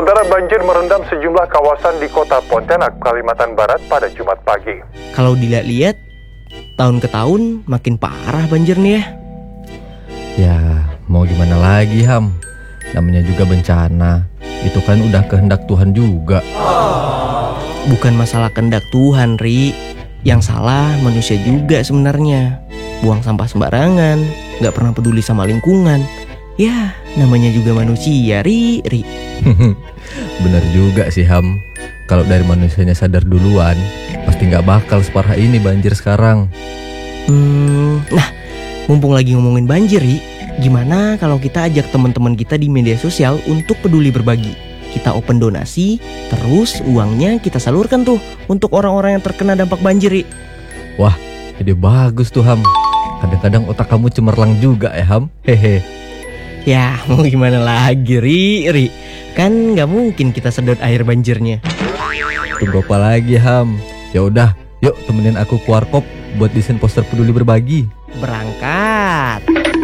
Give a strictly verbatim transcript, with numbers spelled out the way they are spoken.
Saudara, banjir merendam sejumlah kawasan di kota Pontianak, Kalimantan Barat pada Jumat pagi. Kalau dilihat-lihat, tahun ke tahun makin parah banjir nih ya. Ya, mau gimana lagi Ham? Namanya juga bencana. Itu kan udah kehendak Tuhan juga. Bukan masalah kehendak Tuhan, Ri. Yang salah manusia juga sebenarnya. Buang sampah sembarangan, gak pernah peduli sama lingkungan. Ya, namanya juga manusia, Ri, Ri. Bener juga sih Ham. Kalau dari manusianya sadar duluan, pasti gak bakal separah ini banjir sekarang. Hmm, nah, mumpung lagi ngomongin banjir, Ri, gimana kalau kita ajak teman-teman kita di media sosial untuk peduli berbagi? Kita open donasi, terus uangnya kita salurkan tuh untuk orang-orang yang terkena dampak banjir, Ri. Wah, ide bagus tuh Ham. Kadang-kadang otak kamu cemerlang juga ya Ham. Hehe. Ya, mau gimana lagi, Ri, Ri. Kan gak mungkin kita sedot air banjirnya. Tunggu apa lagi Ham? Ya udah, yuk temenin aku ke warkop buat desain poster peduli berbagi. Berangkat.